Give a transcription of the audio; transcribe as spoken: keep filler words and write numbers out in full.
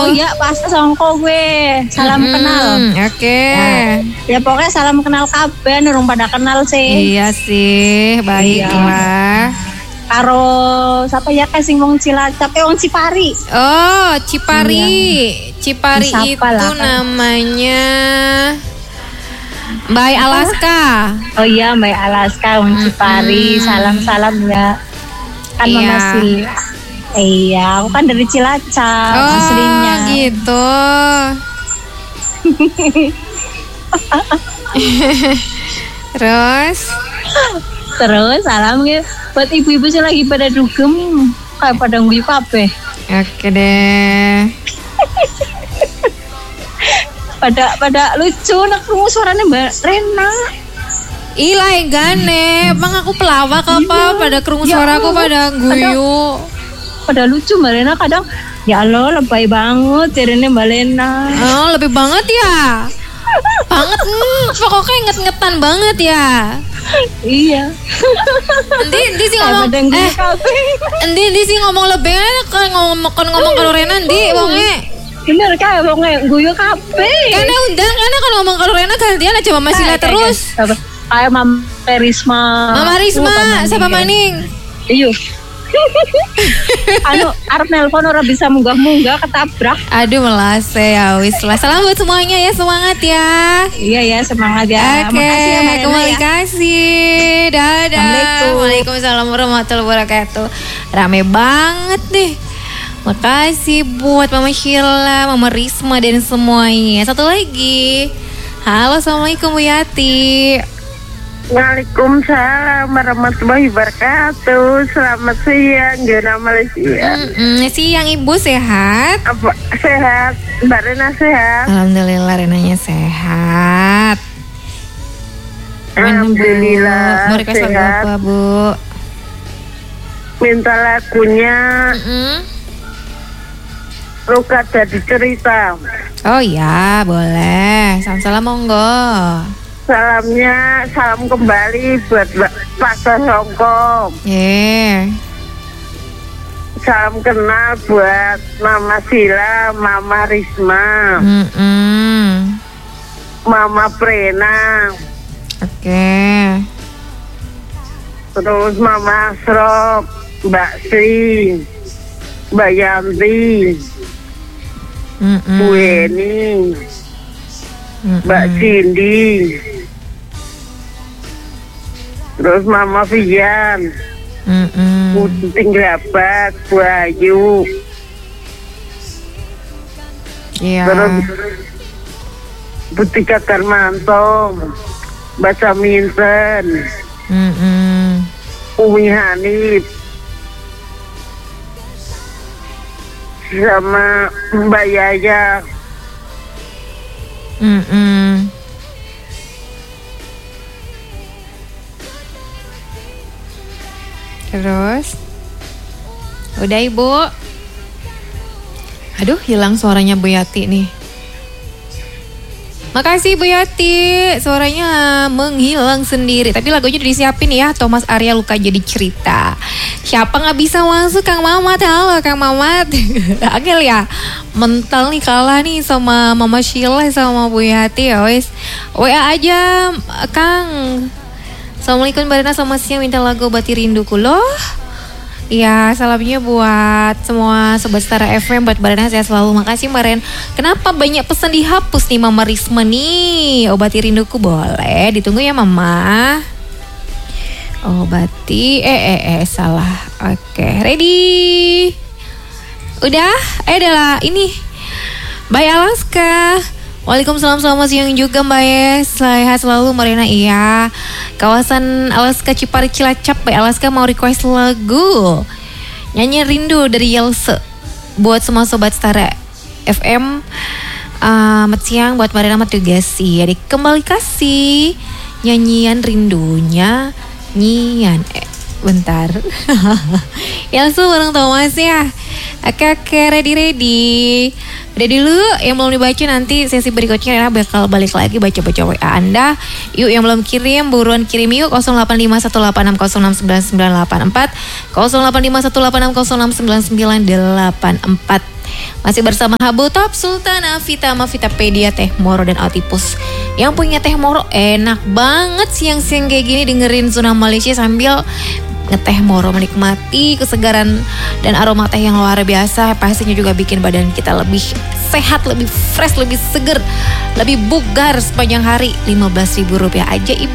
Oh iya, pas songko gue. Salam mm-hmm. kenal. Oke. Okay. Ya, ya pokoknya salam kenal kabeh, nurung pada kenal sih. Iya sih, baiklah. Iya. Karo siapa ya kasing wong Cilacap, eh wong Cipari. Oh, Cipari. Iya. Cipari itu lah, namanya Mbak Alaska. Oh iya, Mbak Alaska wong Cipari. Mm-hmm. Salam-salam ya. Kan iya. Mama Sila. Iya, aku kan dari Cilacap oh, aslinya. Oh, gitu. Terus Terus salam ya buat ibu-ibu sih lagi pada dugem kayak pada nguyu kabeh. Oke deh. pada pada lucu nak krungu suaranya Mbak Rena. Ilah gane, emang aku pelawak apa iya. Pada krungu ya, suaraku pada guyu. Pada lucu Mbak Rena kadang ya Allah lebay banget jarene Mbak Rena. Oh, lebih banget ya. Banget, hmm, pokoknya inget-ingetan banget ya. Iya. Endi endi sih ngomong eh endi endi sih ngomong lebih kan ngomong kan ngomong karo Rena endi wonge. Bener kan wonge guyu kabeh. Karena undang karena kan ngomong karo Rena gantian aja Mama Sila terus. Kayak Mama Risma. Mama Risma siapa maning? Iya. Anu arep nelpon ora bisa munggah-munggah ketabrak. Aduh melase ya wis lah. Salam buat semuanya ya, semangat ya. Iya ya, semangat ya. Oke, makasih ya Mbak kembali ya. Kasih. Dadah. Assalamualaikum. Waalaikumsalam warahmatullahi wabarakatuh. Rame banget deh. Makasih buat Mama Sheila, Mama Risma dan semuanya. Satu lagi. Halo, Assalamualaikum Bu Yati. Waalaikumsalam warahmatullahi wabarakatuh. Selamat siang Jona Malaysia. Mm-mm. Siang Ibu sehat? Apa sehat? Mbak Rena sehat? Alhamdulillah Renanya sehat. Alhamdulillah Bu, request lagu apa Bu? Minta lagunya mm-hmm. Luka Jadi Cerita. Oh ya boleh. Salam-salam monggo. Salamnya, salam kembali buat Pastor Hongkong. Yeah. Salam kenal buat Mama Sila, Mama Risma, mm-hmm. Mama Prena. Oke. Okay. Terus Mama Asrop, Mbak Sri, Mbak Yanti, mm-hmm. Bu Eni, mm-hmm. Mbak Cindy. Terus Mama Vian, mm-hmm. Puting Grabat, Bu Ayu, yeah. Terus Butika Darmanto, Mbak Saminten, mm-hmm. Umi Hanif, sama Mbak Yaya. Mm-hmm. Terus udah Ibu. Aduh hilang suaranya Bu Yati nih. Makasih Bu Yati, suaranya menghilang sendiri. Tapi lagunya udah disiapin ya, Thomas Arya Luka Jadi Cerita. Siapa gak bisa masuk? Kang Mamat, halo Kang Mamat. Agel ya, mental nih kalah nih sama Mama Sheila sama Bu Yati ya wes. W A aja Kang. Assalamualaikum Mbak Rena, selamat siang, minta lagu Obati Rinduku loh. Ya salamnya buat semua Sobat Setara F M, buat Mbak Rena sehat selalu. Makasih Mbak Ren. Kenapa banyak pesan dihapus nih Mama Risma nih? Obati Rinduku boleh, ditunggu ya Mama. Obati, eh eh eh salah. Oke, ready? Udah? Eh adalah ini Mbak Alaska. Waalaikumsalam, selamat siang juga Mbak Yes. Sehat selalu Mbak Rena. Iya, kawasan Alaska Cipari Cilacap. Mbak Alaska mau request lagu Nyanyi Rindu dari Yelse buat semua Sobat Setara F M. Selamat uh, siang buat Mbak Rena Matugasi. Jadi kembali kasih nyanyian rindunya Nyian. Eh bentar. Yelse bareng Thomas ya. Oke oke, ready-ready. Udah dulu, yang belum dibaca nanti sesi berikutnya Rena bakal balik lagi baca-baca W A Anda. Yuk yang belum kirim, buruan kirim yuk. Nol delapan lima satu delapan enam nol enam sembilan sembilan delapan empat nol delapan lima satu delapan enam nol enam sembilan sembilan delapan empat. Masih bersama Habu Top Sultana Vita sama Vitapedia, Teh Moro dan Altipus. Yang punya Teh Moro enak banget siang-siang kayak gini dengerin Sunnah Malaysia sambil ngeteh Moro, menikmati kesegaran dan aroma teh yang luar biasa. Pastinya juga bikin badan kita lebih sehat, lebih fresh, lebih seger, lebih bugar sepanjang hari. Lima belas ribu rupiah aja Ibu.